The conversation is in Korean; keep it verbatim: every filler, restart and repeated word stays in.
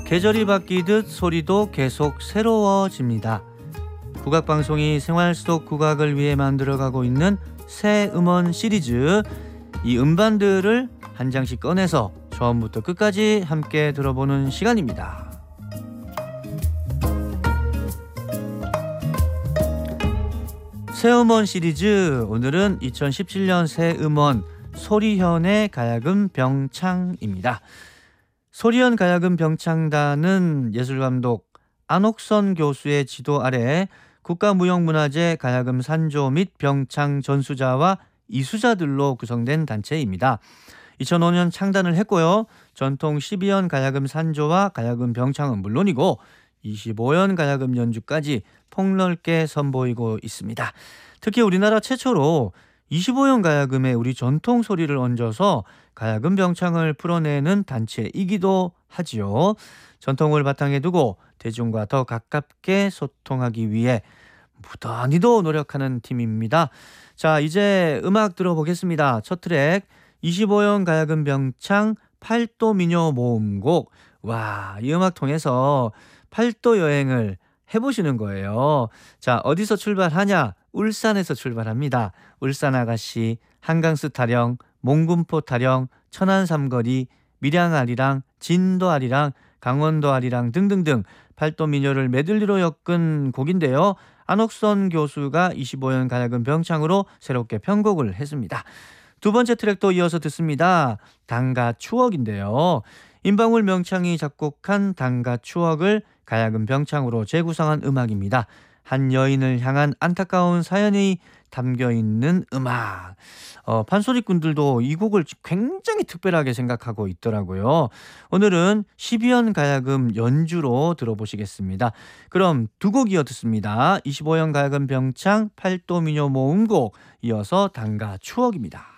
계절이 바뀌듯 소리도 계속 새로워집니다. 국악방송이 생활 속 국악을 위해 만들어가고 있는 새 음원 시리즈, 이 음반들을 한 장씩 꺼내서 처음부터 끝까지 함께 들어보는 시간입니다. 새 음원 시리즈, 오늘은 이천십칠 년 새 음원 소리현의 가야금 병창입니다. 소리현 가야금 병창단은 예술감독 안옥선 교수의 지도 아래 국가무형문화재 가야금 산조 및 병창 전수자와 이수자들로 구성된 단체입니다. 이천오 년 창단을 했고요. 전통 십이 연 가야금 산조와 가야금 병창은 물론이고 이십오 연 가야금 연주까지 폭넓게 선보이고 있습니다. 특히 우리나라 최초로 이십오 연 가야금에 우리 전통 소리를 얹어서 가야금 병창을 풀어내는 단체이기도 하지요. 전통을 바탕에 두고 대중과 더 가깝게 소통하기 위해 무단히도 노력하는 팀입니다. 자, 이제 음악 들어보겠습니다. 첫 트랙, 이십오 연 가야금 병창 팔도 민요 모음곡. 와, 이 음악 통해서 팔도 여행을 해보시는 거예요. 자, 어디서 출발하냐? 울산에서 출발합니다. 울산 아가씨, 한강스 타령, 몽군포 타령, 천안 삼거리, 밀양 아리랑, 진도 아리랑, 강원도 아리랑 등등등 팔도 민요를 메들리로 엮은 곡인데요. 안옥선 교수가 이십오 연 가야금 병창으로 새롭게 편곡을 했습니다. 두 번째 트랙도 이어서 듣습니다. 당가 추억인데요. 임방울 명창이 작곡한 당가 추억을 가야금 병창으로 재구성한 음악입니다. 한 여인을 향한 안타까운 사연이 담겨있는 음악. 어, 판소리꾼들도 이 곡을 굉장히 특별하게 생각하고 있더라고요. 오늘은 십이 연 가야금 연주로 들어보시겠습니다. 그럼 두 곡 이어 듣습니다. 이십오 연 가야금 병창 팔도 민요 모음곡, 이어서 당가 추억입니다.